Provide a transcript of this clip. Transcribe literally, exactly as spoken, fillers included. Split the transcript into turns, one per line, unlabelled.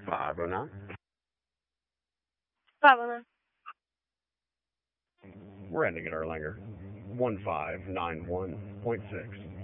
five oh nine.
five oh nine.
We're ending at Erlanger. one five nine one point six.